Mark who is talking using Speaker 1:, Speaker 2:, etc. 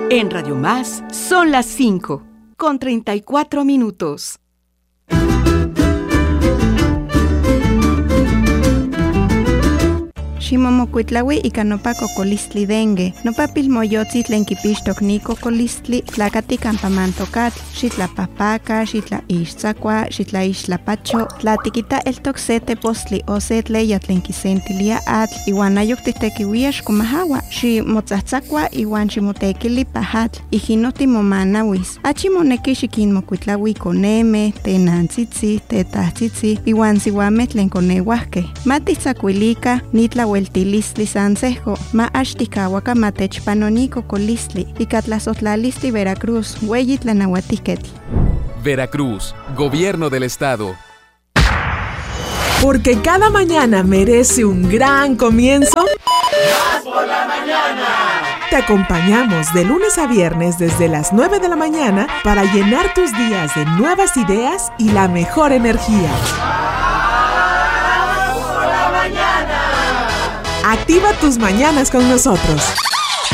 Speaker 1: En Radio Más son las 5:34.
Speaker 2: Ximomokuitlaui ika nopa kokolistli dengue. Nopa pilmoyotzi tlen kipixtok ni kokolistli tlakati kampa mantokatl, xitlapahpaka, xitlaixtzakua, xitlaixtlapacho, tlatikita eltok se tepostli o se tleya tlen kisentilia atl, iwan ayok titekiuia xkomahawa, ximotzatzakua iwan ximotekili pahatl, ijinoti momanawis. Achimoneki xikinmokuitlaui koneme, tenantzitzi, tetahtzitzi, iwan siwame tlen koneuahke. Matitzakuilika, nitlahueltilistli sansejko, ma axtikawaka matechpanoni kokolistli, ikatlazotlalistli Veracruz, ueyi tlanauatiketl.
Speaker 3: Veracruz, Gobierno del Estado.
Speaker 4: Porque cada mañana merece un gran comienzo.
Speaker 5: ¡Más por la mañana!
Speaker 4: Te acompañamos de lunes a viernes desde las 9 de la mañana para llenar tus días de nuevas ideas y la mejor energía.
Speaker 5: ¡Más por la mañana!
Speaker 4: Activa tus mañanas con nosotros.